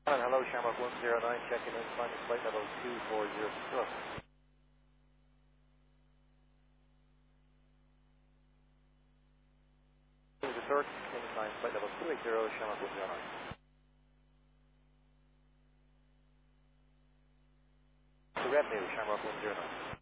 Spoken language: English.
Hello, Shamrock 109, checking in, finding flight level 240. Oh. The third, incline, flight level 280, Shamrock 109. To revenue, Shamrock 109.